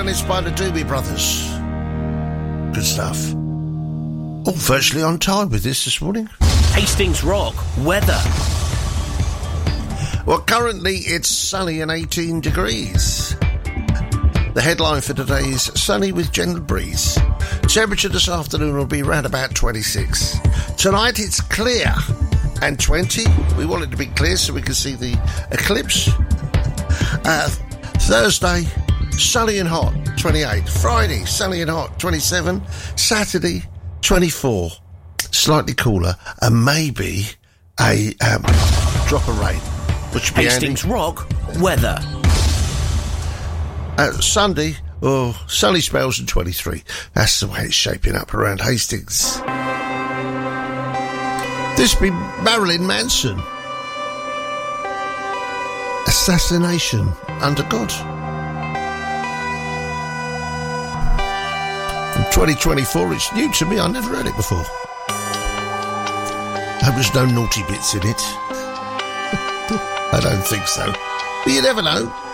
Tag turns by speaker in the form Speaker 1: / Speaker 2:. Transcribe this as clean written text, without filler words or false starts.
Speaker 1: and it's by the Doobie Brothers. Good stuff. All virtually on time with this morning.
Speaker 2: Hastings Rock weather.
Speaker 1: Well, currently it's sunny and 18 degrees. The headline for today is sunny with gentle breeze. Temperature this afternoon will be around about 26. Tonight it's clear and 20. We want it to be clear so we can see the eclipse. Thursday, sunny and hot, 28. Friday, sunny and hot, 27. Saturday, 24. Slightly cooler and maybe a drop of rain, which would be
Speaker 2: Hastings Rock weather.
Speaker 1: Sunday, sunny spells and 23. That's the way it's shaping up around Hastings. This be Marilyn Manson. Assassination under God. From 2024, it's new to me. I never heard it before. Hope there's no naughty bits in it. I don't think so. But you never know.